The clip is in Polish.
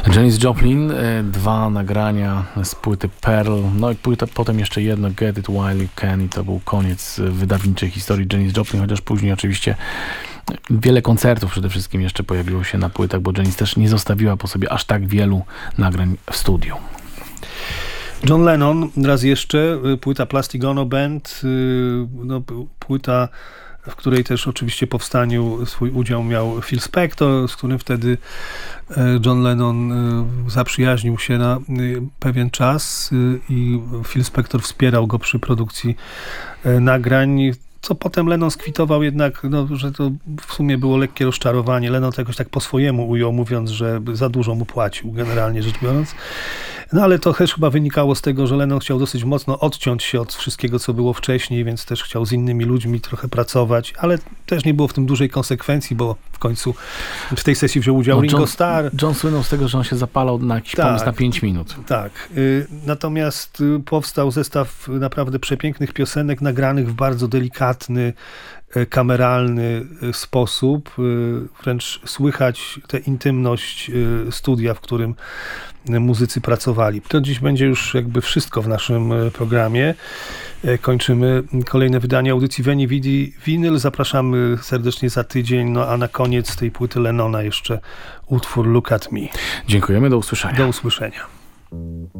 Janis Joplin, 2 nagrania z płyty Pearl, no i potem jeszcze jedno, Get It While You Can, i to był koniec wydawniczej historii Janis Joplin, chociaż później oczywiście wiele koncertów przede wszystkim jeszcze pojawiło się na płytach, bo Janis też nie zostawiła po sobie aż tak wielu nagrań w studiu. John Lennon, raz jeszcze, płyta Plastic Ono Band, no, płyta, w której też oczywiście powstaniu swój udział miał Phil Spector, z którym wtedy John Lennon zaprzyjaźnił się na pewien czas i Phil Spector wspierał go przy produkcji nagrań, co potem Lennon skwitował jednak, no, że to w sumie było lekkie rozczarowanie. Lennon to jakoś tak po swojemu ujął, mówiąc, że za dużo mu płacił, generalnie rzecz biorąc. No ale to też chyba wynikało z tego, że Lennon chciał dosyć mocno odciąć się od wszystkiego, co było wcześniej, więc też chciał z innymi ludźmi trochę pracować, ale też nie było w tym dużej konsekwencji, bo w końcu w tej sesji wziął udział Ringo Starr. John słynął z tego, że on się zapalał na jakiś pomysł na 5 minut. Tak. Natomiast powstał zestaw naprawdę przepięknych piosenek, nagranych w bardzo delikatny, kameralny sposób. Wręcz słychać tę intymność studia, w którym muzycy pracowali. To dziś będzie już jakby wszystko w naszym programie. Kończymy kolejne wydanie audycji Veni Vidi Vinyl. Zapraszamy serdecznie za tydzień, no a na koniec tej płyty Lennona jeszcze utwór Look at Me. Dziękujemy, do usłyszenia. Do usłyszenia.